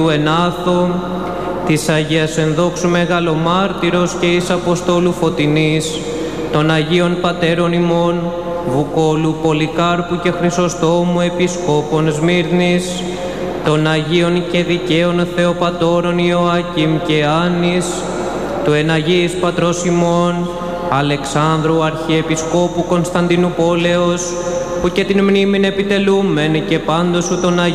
Ενάθο, της Αγίας Ενδόξου Μεγαλομάρτυρος και εις Αποστόλου Φωτεινής, των Αγίων Πατέρων ημών, Βουκόλου, Πολυκάρπου και Χρυσοστόμου Επισκόπων Σμύρνης, των Αγίων και Δικαίων Θεοπατώρων Ιωάκιμ και Άννης, του Εναγίης Πατρός ημών, Αλεξάνδρου Αρχιεπισκόπου Κωνσταντινουπόλεως, που και την μνήμην επιτελούμεν και πάντως των Αγίων